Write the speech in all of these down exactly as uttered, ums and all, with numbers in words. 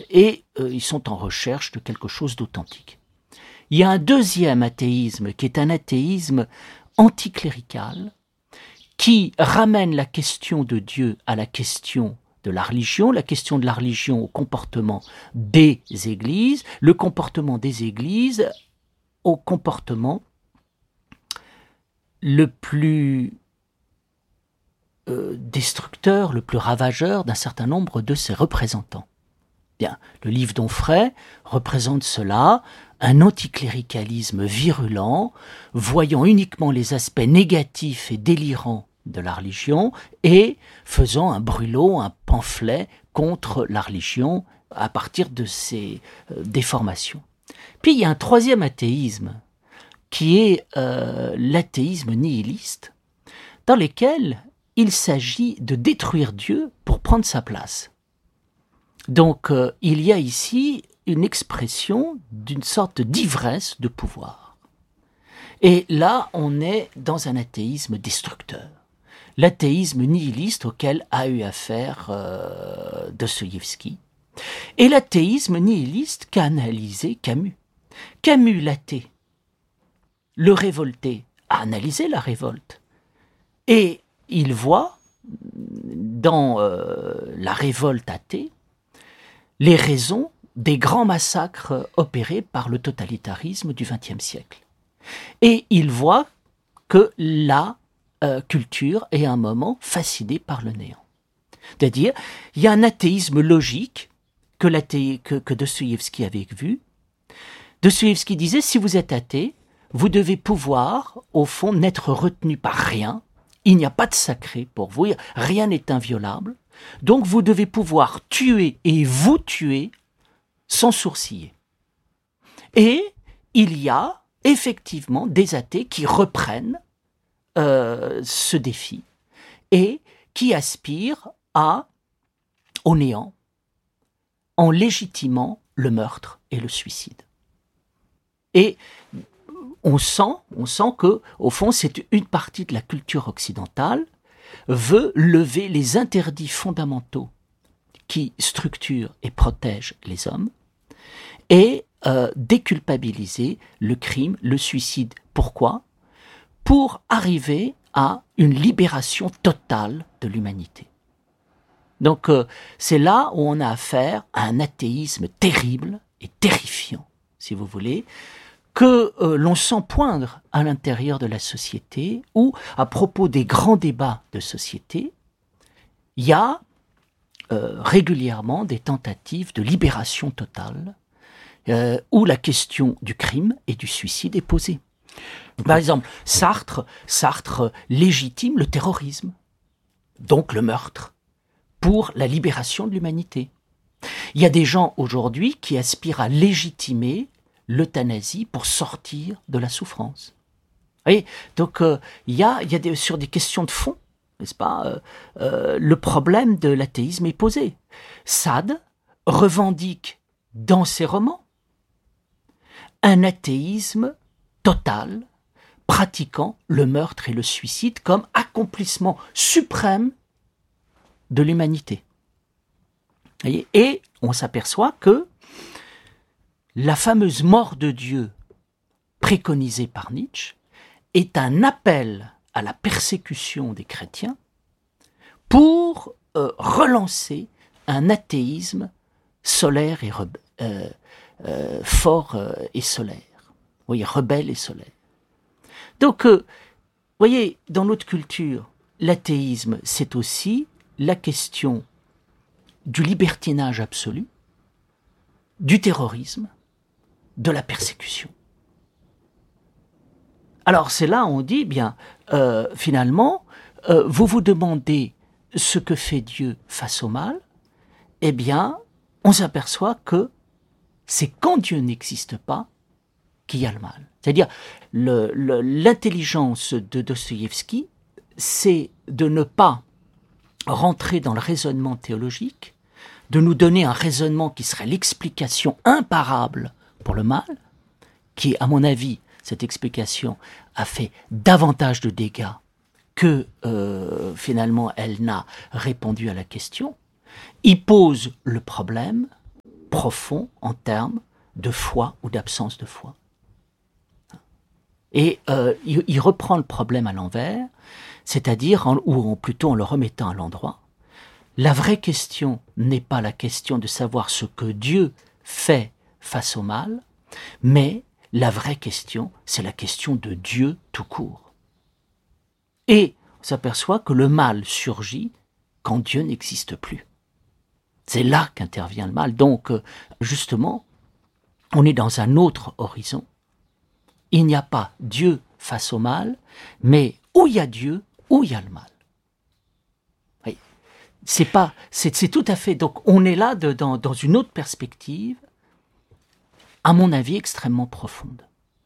et euh, ils sont en recherche de quelque chose d'authentique. Il y a un deuxième athéisme qui est un athéisme anticlérical qui ramène la question de Dieu à la question de la religion, la question de la religion au comportement des églises, le comportement des églises au comportement le plus euh, destructeur, le plus ravageur d'un certain nombre de ses représentants. Bien, le livre d'Onfray représente cela, un anticléricalisme virulent, voyant uniquement les aspects négatifs et délirants de la religion et faisant un brûlot, un pamphlet contre la religion à partir de ces euh, déformations. Puis il y a un troisième athéisme qui est euh, l'athéisme nihiliste, dans lequel il s'agit de détruire Dieu pour prendre sa place. Donc euh, il y a ici une expression d'une sorte d'ivresse de pouvoir. Et là, on est dans un athéisme destructeur. L'athéisme nihiliste auquel a eu affaire euh, Dostoïevski. Et l'athéisme nihiliste qu'a analysé Camus. Camus, l'athée, le révolté, a analysé la révolte. Et il voit dans euh, la révolte athée les raisons des grands massacres opérés par le totalitarisme du vingtième siècle. Et il voit que la euh, culture est à un moment fascinée par le néant. C'est-à-dire, il y a un athéisme logique que, l'athé, que, que Dostoïevski avait vu. Dostoïevski disait, si vous êtes athée, vous devez pouvoir, au fond, n'être retenu par rien. Il n'y a pas de sacré pour vous, rien n'est inviolable. Donc vous devez pouvoir tuer et vous tuer sans sourciller. Et il y a effectivement des athées qui reprennent euh, ce défi et qui aspirent à, au néant en légitimant le meurtre et le suicide. Et on sent, on sent que, au fond, c'est une partie de la culture occidentale veut lever les interdits fondamentaux qui structurent et protègent les hommes et euh, déculpabiliser le crime, le suicide. Pourquoi ? Pour arriver à une libération totale de l'humanité. Donc euh, c'est là où on a affaire à un athéisme terrible et terrifiant, si vous voulez, que euh, l'on sent poindre à l'intérieur de la société, où, à propos des grands débats de société, il y a euh, régulièrement des tentatives de libération totale, euh, où la question du crime et du suicide est posée. Par exemple, Sartre, Sartre légitime le terrorisme, donc le meurtre, pour la libération de l'humanité. Il y a des gens aujourd'hui qui aspirent à légitimer l'euthanasie pour sortir de la souffrance. Vous voyez, donc euh, il y a, il y a des, sur des questions de fond, n'est-ce pas, euh, euh, le problème de l'athéisme est posé. Sade revendique dans ses romans un athéisme total, pratiquant le meurtre et le suicide comme accomplissement suprême de l'humanité. Vous voyez, et on s'aperçoit que la fameuse mort de Dieu préconisée par Nietzsche est un appel à la persécution des chrétiens pour euh, relancer un athéisme solaire et rebe- euh, euh, fort euh, et solaire. Vous voyez, rebelle et solaire. Donc, euh, vous voyez, dans notre culture, l'athéisme, c'est aussi la question du libertinage absolu, du terrorisme, de la persécution. Alors c'est là où on dit, bien, euh, finalement, euh, vous vous demandez ce que fait Dieu face au mal, eh bien, on s'aperçoit que c'est quand Dieu n'existe pas qu'il y a le mal. C'est-à-dire, le, le, l'intelligence de Dostoïevski, c'est de ne pas rentrer dans le raisonnement théologique, de nous donner un raisonnement qui serait l'explication imparable pour le mal, qui, à mon avis, cette explication a fait davantage de dégâts que euh, finalement elle n'a répondu à la question. Il pose le problème profond en termes de foi ou d'absence de foi. Et euh, il, il reprend le problème à l'envers, c'est-à-dire, en, ou en, plutôt en le remettant à l'endroit. La vraie question n'est pas la question de savoir ce que Dieu fait face au mal, mais la vraie question, c'est la question de Dieu tout court. Et on s'aperçoit que le mal surgit quand Dieu n'existe plus. C'est là qu'intervient le mal. Donc, justement, on est dans un autre horizon. Il n'y a pas Dieu face au mal, mais où il y a Dieu, où il y a le mal. Oui. C'est pas, c'est, c'est tout à fait. Donc, on est là de, dans, dans une autre perspective, à mon avis, extrêmement profonde.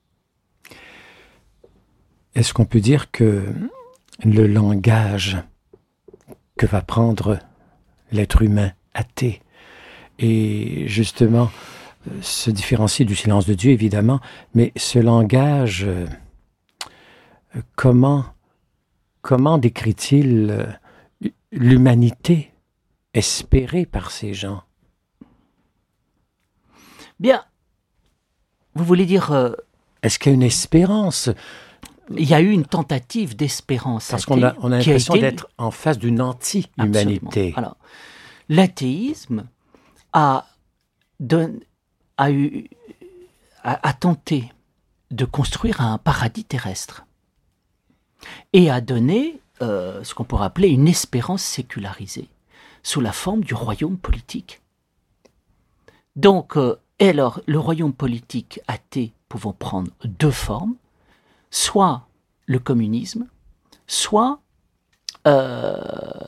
Est-ce qu'on peut dire que le langage que va prendre l'être humain athée et justement se différencier du silence de Dieu, évidemment, mais ce langage, euh, comment, comment décrit-il euh, l'humanité espérée par ces gens? Bien, vous voulez dire... Euh, Est-ce qu'il y a une espérance? Il y a eu une tentative d'espérance Parce athée qu'on a, on a l'impression a été... d'être en face d'une anti-humanité. Absolument. Alors, l'athéisme a, don... a, eu... a, a tenté de construire un paradis terrestre et a donné euh, ce qu'on pourrait appeler une espérance sécularisée sous la forme du royaume politique. Donc, euh, et alors, le royaume politique athée pouvant prendre deux formes, soit le communisme, soit euh,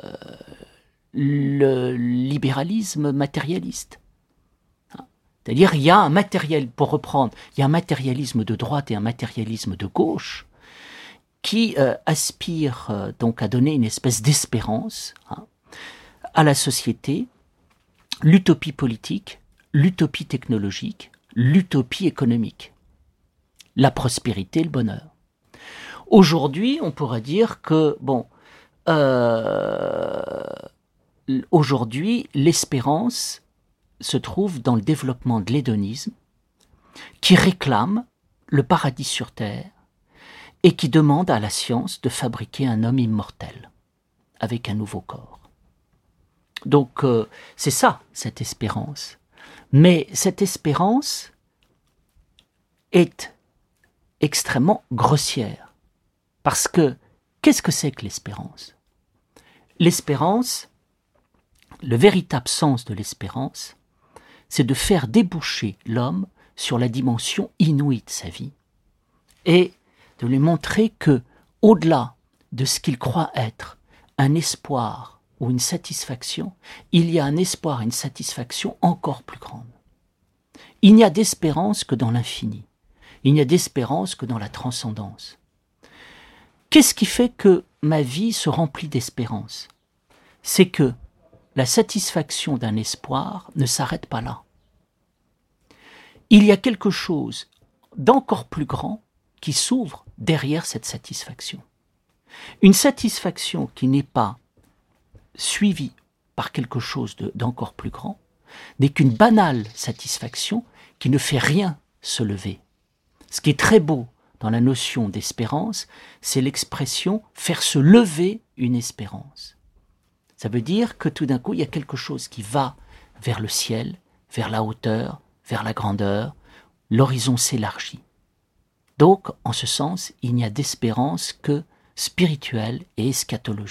le libéralisme matérialiste. C'est-à-dire, il y a un matériel, pour reprendre, il y a un matérialisme de droite et un matérialisme de gauche qui euh, aspire euh, donc à donner une espèce d'espérance hein, à la société, l'utopie politique, l'utopie technologique, l'utopie économique, la prospérité, le bonheur. Aujourd'hui, on pourrait dire que, bon, euh, aujourd'hui, l'espérance se trouve dans le développement de l'hédonisme, qui réclame le paradis sur terre et qui demande à la science de fabriquer un homme immortel avec un nouveau corps. Donc, euh, c'est ça, cette espérance. Mais cette espérance est extrêmement grossière. Parce que, qu'est-ce que c'est que l'espérance? L'espérance, le véritable sens de l'espérance, c'est de faire déboucher l'homme sur la dimension inouïe de sa vie et de lui montrer que, au-delà de ce qu'il croit être un espoir ou une satisfaction, il y a un espoir et une satisfaction encore plus grande. Il n'y a d'espérance que dans l'infini. Il n'y a d'espérance que dans la transcendance. Qu'est-ce qui fait que ma vie se remplit d'espérance? C'est que la satisfaction d'un espoir ne s'arrête pas là. Il y a quelque chose d'encore plus grand qui s'ouvre derrière cette satisfaction. Une satisfaction qui n'est pas suivie par quelque chose de, d'encore plus grand n'est qu'une banale satisfaction qui ne fait rien se lever. Ce qui est très beau dans la notion d'espérance, c'est l'expression « faire se lever une espérance ». Ça veut dire que tout d'un coup, il y a quelque chose qui va vers le ciel, vers la hauteur, vers la grandeur, l'horizon s'élargit. Donc, en ce sens, il n'y a d'espérance que spirituelle et eschatologique.